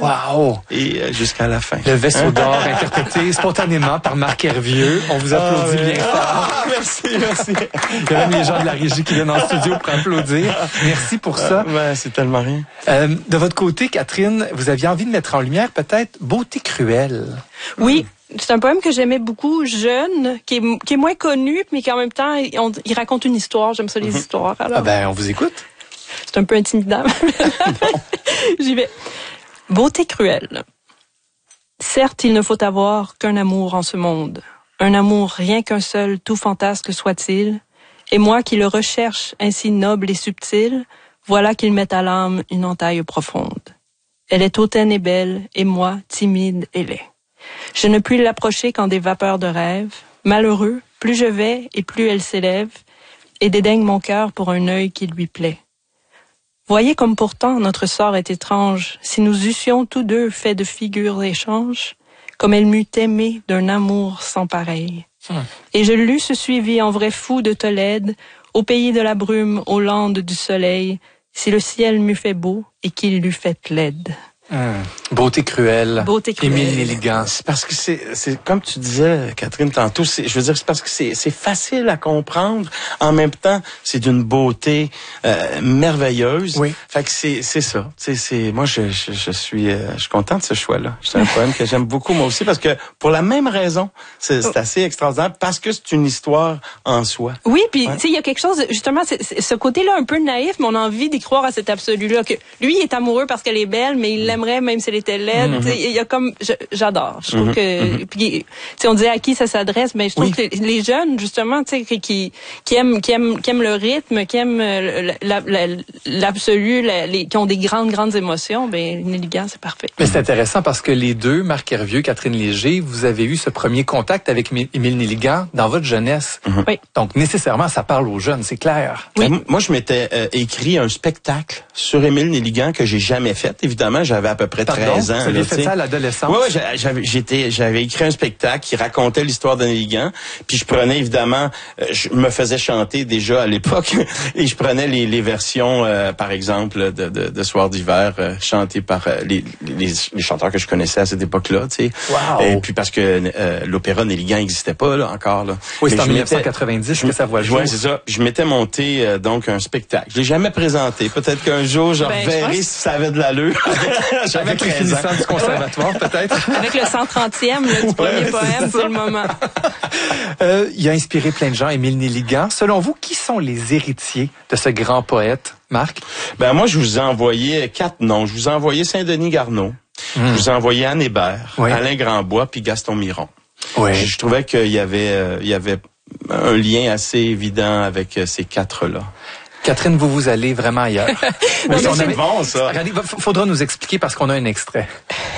Wow! Et jusqu'à la fin. Le vaisseau d'or interprété spontanément par Marc Hervieux. On vous applaudit bien fort. Merci. Il y a même les gens de la régie qui viennent en studio pour applaudir. Merci pour ça. C'est tellement rien. De votre côté, Catherine, vous aviez envie de mettre en lumière peut-être Beauté cruelle. Oui. C'est un poème que j'aimais beaucoup, jeune, qui est moins connu, mais qui en même temps, il raconte une histoire. J'aime ça, les histoires. Alors, On vous écoute. C'est un peu intimidant. J'y vais. Beauté cruelle. Certes, il ne faut avoir qu'un amour en ce monde. Un amour rien qu'un seul, tout fantasque soit-il. Et moi qui le recherche ainsi noble et subtil, voilà qu'il met à l'âme une entaille profonde. Elle est hautaine et belle, et moi, timide et laid. Je ne puis l'approcher qu'en des vapeurs de rêve. Malheureux, plus je vais et plus elle s'élève, et dédaigne mon cœur pour un œil qui lui plaît. Voyez comme pourtant notre sort est étrange, si nous eussions tous deux fait de figures échanges, comme elle m'eût aimé d'un amour sans pareil. Et je l'eusse suivi en vrai fou de Tolède, au pays de la brume, aux landes du soleil, si le ciel m'eût fait beau et qu'il l'eût fait laide. Beauté cruelle. Beauté cruelle. Émile Nelligan. C'est parce que c'est comme tu disais, Catherine, tantôt, c'est parce que c'est facile à comprendre. En même temps, c'est d'une beauté merveilleuse. Oui. Fait que c'est ça. Moi, je suis content de ce choix-là. C'est un poème que j'aime beaucoup, moi aussi, parce que pour la même raison, c'est assez extraordinaire, parce que c'est une histoire en soi. Oui, puis tu sais, il y a quelque chose, justement, c'est ce côté-là un peu naïf, mais on a envie d'y croire à cet absolu-là, que lui, il est amoureux parce qu'elle est belle, mais il l'aimerait même si elle était laide. Il y a comme, j'adore. Je trouve que, puis, on disait à qui ça s'adresse, mais je trouve que les jeunes, justement, tu sais, qui aiment le rythme, qui aiment l'absolu, qui ont des grandes émotions, ben Nelligan, c'est parfait. Mais c'est intéressant parce que les deux, Marc Hervieux, Catherine Léger, vous avez eu ce premier contact avec Émile Nelligan dans votre jeunesse. Oui. Donc, nécessairement, ça parle aux jeunes, c'est clair. Oui. Moi, je m'étais écrit un spectacle sur Émile Nelligan que j'ai jamais fait. Évidemment, j'avais à peu près 13 ans. Vous aviez fait ça à l'adolescence? Oui, j'avais écrit un spectacle qui racontait l'histoire de Nelligan. Puis je prenais, évidemment, je me faisais chanter déjà à l'époque, et je prenais les versions, par exemple, de Soir d'hiver, chantées par les chanteurs que je connaissais à cette époque-là, tu sais. Wow. Et puis parce que l'opéra Nelligan n'existait pas, là, encore, là. Oui, c'est en 1990 que ça voit le jour. Oui, c'est ça. Je m'étais monté, donc, un spectacle. Je l'ai jamais présenté. Peut-être qu'un jour, je reverrai si ça avait de l'allure. Avec les finissants du conservatoire, peut-être. Avec le 130e du premier poème, c'est le moment. Il a inspiré plein de gens, Émile Nelligan. Selon vous, qui sont les héritiers de ce grand poète, Marc? Moi, je vous ai envoyé 4 noms. Je vous ai envoyé Saint-Denis Garneau. Je vous ai envoyé Anne Hébert, Alain Grandbois, puis Gaston Miron. Oui. Je trouvais qu'il y avait un lien assez évident avec ces 4-là. Catherine, vous allez vraiment ailleurs. Mais c'est bon, ça. Regardez, faudra nous expliquer parce qu'on a un extrait.